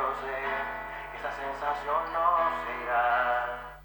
sé, esa sensación no se irá.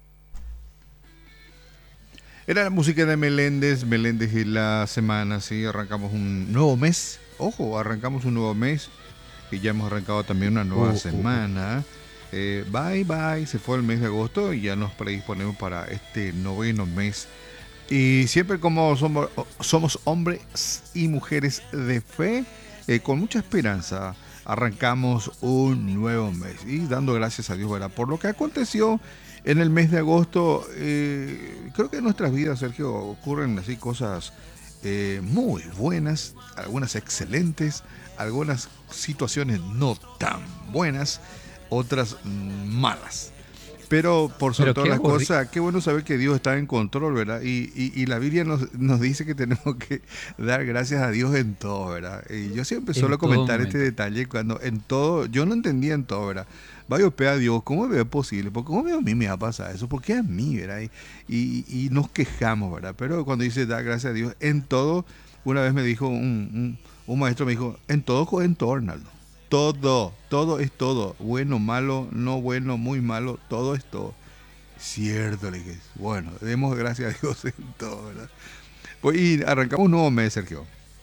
Era la música de Meléndez, Meléndez y la semana, sí, arrancamos un nuevo mes. Ojo, arrancamos un nuevo mes y ya hemos arrancado también una nueva semana. Bye bye, se fue el mes de agosto y ya nos predisponemos para este noveno mes. Y siempre como somos hombres y mujeres de fe, con mucha esperanza, arrancamos un nuevo mes y dando gracias a Dios, ¿verdad? Por lo que aconteció en el mes de agosto. Creo que en nuestras vidas, Sergio, ocurren así cosas muy buenas, algunas excelentes, algunas situaciones no tan buenas, otras malas. Pero por sobre Pero todas qué las aburrido. cosas, qué bueno saber que Dios está en control, ¿verdad? Y la Biblia nos dice que tenemos que dar gracias a Dios en todo, ¿verdad? Y yo siempre En suelo todo comentar este momento. detalle cuando en todo, yo no entendía en todo, ¿verdad? Vaya a Dios, ¿cómo es posible? ¿Por cómo a mí me va a pasar eso? ¿Por qué a mí, verdad? Y nos quejamos, ¿verdad? Pero cuando dice dar gracias a Dios en todo, una vez me dijo un maestro, me dijo, en todo, en todo, Arnaldo. Todo es todo. Bueno, malo, no bueno, muy malo, todo es todo. Cierto, le dije. Bueno, demos gracias a Dios en todo, ¿verdad? Pues y arrancamos un nuevo mes, Sergio.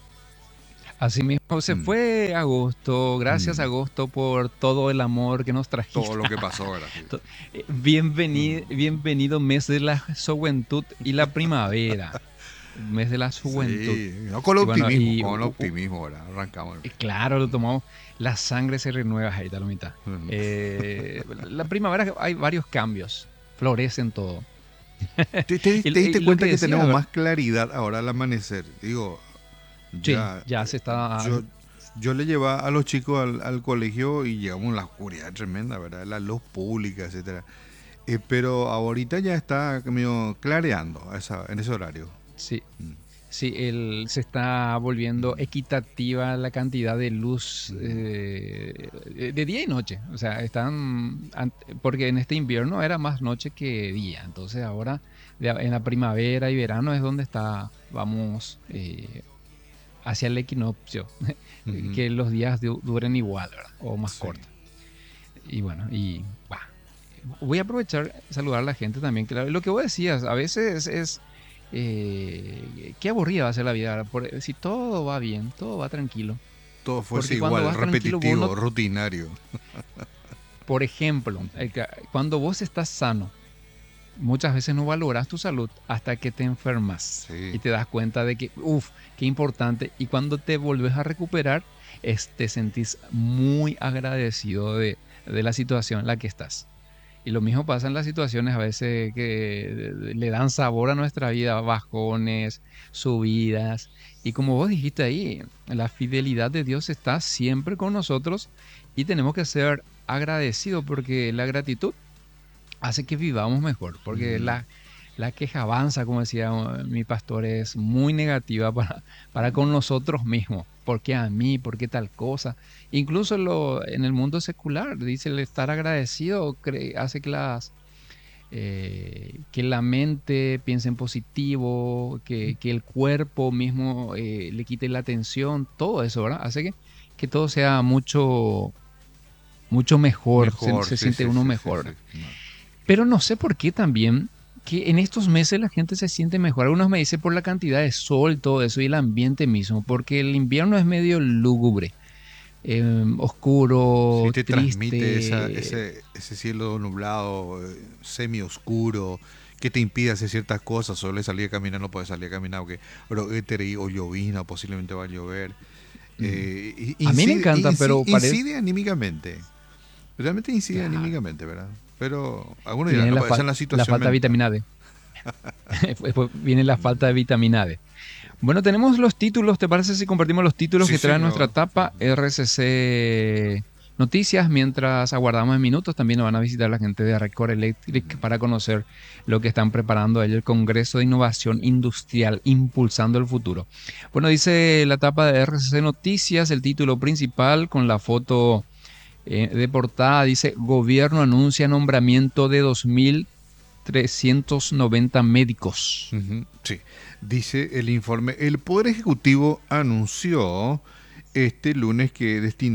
Así mismo se Mm, fue agosto. Gracias mm. agosto por todo el amor que nos Todo trajiste. lo que pasó, ¿verdad? Sí. Bienvenido, Mm. bienvenido mes de la juventud y la primavera. Mes de la juventud. Sí, no con el Y bueno, optimismo, con el optimismo, ¿verdad? Arrancamos. claro, lo tomamos. La sangre se renueva, ahí está la mitad. Mm. La primavera hay varios cambios. Florecen todo. ¿Te Y diste lo cuenta que que decía, tenemos ¿verdad? más claridad ahora al amanecer? Digo, Sí, ya, ya se está. yo, yo le llevaba a los chicos al colegio y llegamos a la oscuridad tremenda, ¿verdad? La luz pública, etcétera. Pero ahorita ya está medio clareando en ese horario. Sí, Mm, sí, se está volviendo mm, equitativa la cantidad de luz mm. de día y noche. O sea, porque en este invierno era más noche que día. Entonces ahora en la primavera y verano es donde vamos hacia el equinoccio, Ujú. que los días duren igual, ¿verdad? O más Sí. cortos. Y bueno, voy a aprovechar saludar a la gente también. Claro, lo que vos decías, a veces es qué aburrida va a ser la vida, ¿verdad? Si todo va bien, todo va tranquilo. Todo fuese Porque cuando igual, vas tranquilo, vos no, repetitivo, rutinario. por ejemplo, cuando vos estás sano, muchas veces no valoras tu salud hasta que te enfermas Sí. y te das cuenta de que, uff, qué importante. Y cuando te volves a recuperar, te sentís muy agradecido de la situación en la que estás. Y lo mismo pasa en las situaciones a veces que le dan sabor a nuestra vida, bajones, subidas. Y como vos dijiste ahí, la fidelidad de Dios está siempre con nosotros y tenemos que ser agradecidos porque la gratitud hace que vivamos mejor. Porque Ujú. la queja avanza, como decía mi pastor, es muy negativa para con nosotros mismos. ¿Por qué a mí? ¿Por qué tal cosa? Incluso en el mundo secular, dice el estar agradecido hace que la mente piense en positivo, que el cuerpo mismo le quite la atención, todo eso, ¿verdad? Hace que todo sea mucho mejor, Mejor, se sí, siente sí, uno sí, sí, mejor. sí. No. Pero no sé por qué también que en estos meses la gente se siente mejor. Algunos me dicen por la cantidad de sol, todo eso y el ambiente mismo, porque el invierno es medio lúgubre, Sí oscuro, te transmite triste. ese cielo nublado, semi oscuro, que te impide hacer ciertas cosas. Solo salir a caminar, no puedes salir a caminar, pero éter o llovina, posiblemente va a llover. Mm. A mí me encanta, pero parece. Incide anímicamente. Realmente incide Claro. anímicamente, ¿verdad? Pero algunos Y dirán, viene no, esa es la la situación falta de mental. vitamina D. Después viene la falta de Mm. vitamina D. Bueno, tenemos los títulos. ¿Te parece si compartimos los títulos Sí, que trae nuestra señor. etapa RCC Noticias? Mientras aguardamos en minutos, también nos van a visitar la gente de Record Electric Ujú. para conocer lo que están preparando ellos, el Congreso de Innovación Industrial, impulsando el futuro. Bueno, dice la etapa de RCC Noticias, el título principal con la foto de portada, dice, Gobierno anuncia nombramiento de 2.390 médicos. Ujú. Sí, dice el informe, el Poder Ejecutivo anunció este lunes que destina